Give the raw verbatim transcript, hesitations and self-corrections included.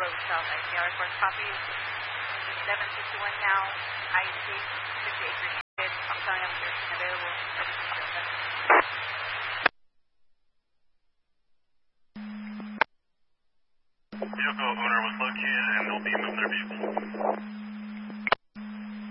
Hello, South I C R report copy. seven fifty-one now. I C fifty-eight Green. I'm telling them there's available. Vehicle owner was located and they'll be moving their vehicle.